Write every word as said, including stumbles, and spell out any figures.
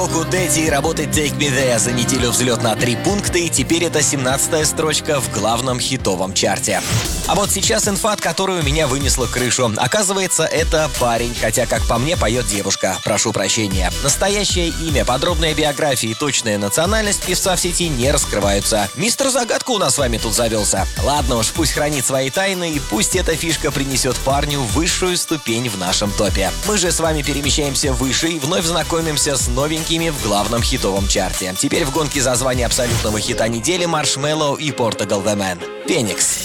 Коку Дэдди и работы Take Me There за неделю взлет на три пункта, и теперь это семнадцатая строчка в главном хитовом чарте. А вот сейчас инфа, от которой у меня вынесла крышу. Оказывается, это парень, хотя, как по мне, поет девушка. Прошу прощения. Настоящее имя, подробная биография и точная национальность певца в сети не раскрываются. Мистер Загадка у нас с вами тут завелся. Ладно уж, пусть хранит свои тайны, и пусть эта фишка принесет парню высшую ступень в нашем топе. Мы же с вами перемещаемся выше и вновь знакомимся с новенькими в главном хитовом чарте. Теперь в гонке за звание абсолютного хита недели Маршмеллоу и Portugal The Man. Феникс.